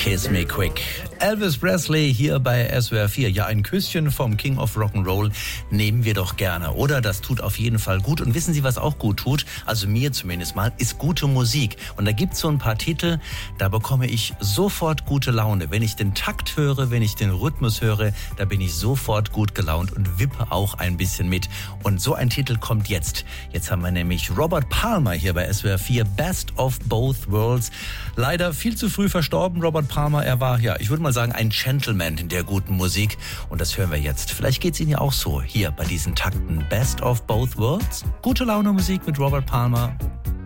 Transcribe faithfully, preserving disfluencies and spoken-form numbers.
Kiss Me Quick. Elvis Presley hier bei S W R vier. Ja, ein Küsschen vom King of Rock'n'Roll nehmen wir doch gerne, oder? Das tut auf jeden Fall gut. Und wissen Sie, was auch gut tut? Also mir zumindest mal, ist gute Musik. Und da gibt's so ein paar Titel, da bekomme ich sofort gute Laune. Wenn ich den Takt höre, wenn ich den Rhythmus höre, da bin ich sofort gut gelaunt und wippe auch ein bisschen mit. Und so ein Titel kommt jetzt. Jetzt haben wir nämlich Robert Palmer hier bei S W R vier. Best of Both Worlds. Leider viel zu früh verstorben, Robert Palmer. Er war, ja, ich würde mal sagen, ein Gentleman in der guten Musik. Und das hören wir jetzt. Vielleicht geht's Ihnen ja auch so hier bei diesen Takten. Best of Both Worlds. Gute Laune Musik mit Robert Palmer.